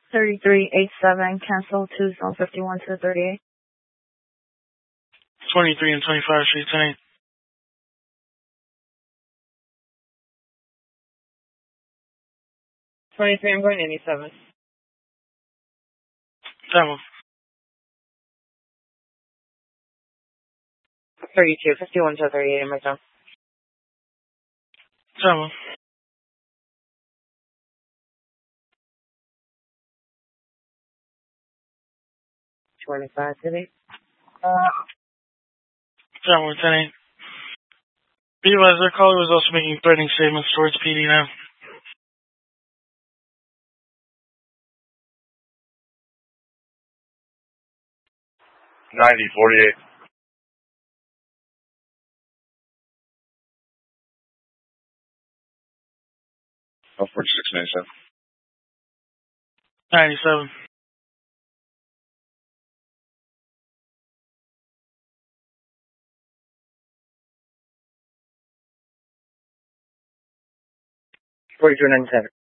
3387, cancel to zone 51 to 38. 23 and 25 Street 10. 23, I'm going 87. 7. 32, 51 to 38 in my zone. 7. 25 today. 7 with 10. Be advised, their caller was also making threatening statements towards PD now. 9048. 4697. 97. 4297.